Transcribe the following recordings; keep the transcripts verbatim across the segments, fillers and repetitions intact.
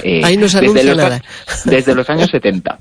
Eh, Ahí no se anuncia desde los, nada. Desde los años setenta.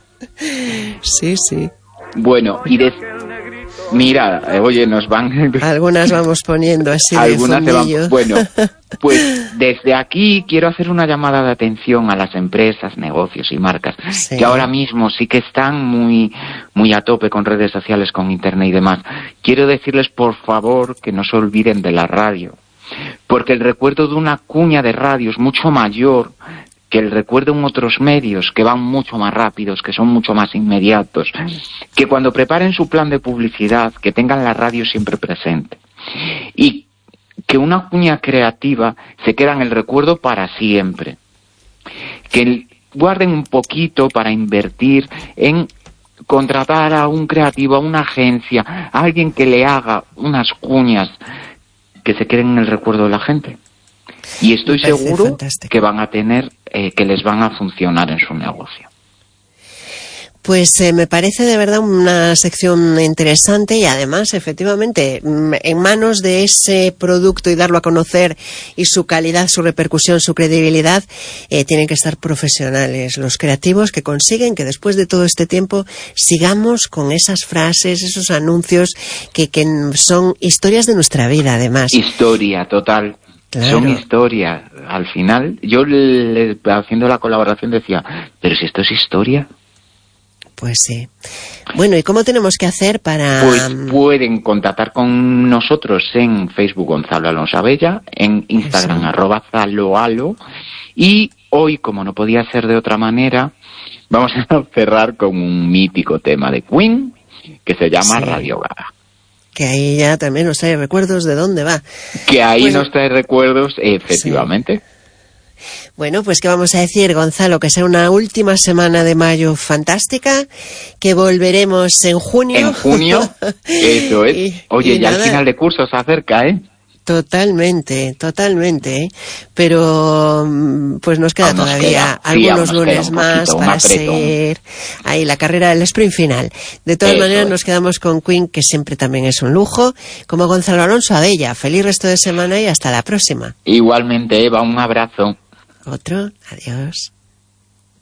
Sí, sí. Bueno, y de... Mira, eh, oye, nos van... Algunas vamos poniendo así de Algunas se van... fondillo. Bueno, pues desde aquí quiero hacer una llamada de atención a las empresas, negocios y marcas, Sí. que ahora mismo sí que están muy, muy a tope con redes sociales, con internet y demás. Quiero decirles, por favor, que no se olviden de la radio, porque el recuerdo de una cuña de radio es mucho mayor que el recuerdo en otros medios, que van mucho más rápidos, que son mucho más inmediatos, que cuando preparen su plan de publicidad, que tengan la radio siempre presente. Y que una cuña creativa se queda en el recuerdo para siempre. Que guarden un poquito para invertir en contratar a un creativo, a una agencia, a alguien que le haga unas cuñas que se queden en el recuerdo de la gente. Y estoy seguro fantástico. que van a tener, eh, que les van a funcionar en su negocio. Pues eh, me parece de verdad una sección interesante y además, efectivamente, en manos de ese producto y darlo a conocer y su calidad, su repercusión, su credibilidad, eh, tienen que estar profesionales, los creativos que consiguen que después de todo este tiempo sigamos con esas frases, esos anuncios que, que son historias de nuestra vida, además. Historia, total. Claro. Son historia. Al final, yo le, haciendo la colaboración decía, pero si esto es historia... Pues sí. Bueno, ¿y cómo tenemos que hacer para...? Pues pueden contactar con nosotros en Facebook Gonzalo Alonso Abella, en Instagram sí. arroba zaloalo, y hoy, como no podía ser de otra manera, vamos a cerrar con un mítico tema de Queen que se llama sí. Radio Gaga. Que ahí ya también nos trae recuerdos de dónde va. Que ahí pues... nos trae recuerdos, efectivamente. Sí. Bueno, pues ¿qué vamos a decir, Gonzalo? Que sea una última semana de mayo fantástica, que volveremos en junio. En junio, eso es. Y, Oye, y ya nada. El final de curso se acerca, ¿eh? Totalmente, totalmente, ¿eh? Pero pues nos queda aún todavía queda. algunos sí, lunes más poquito, para seguir ahí la carrera del sprint final. De todas Eso maneras es. Nos quedamos con Queen, que siempre también es un lujo, como Gonzalo Alonso Abella. Feliz resto de semana y hasta la próxima. Igualmente, Eva, un abrazo. Otro, adiós.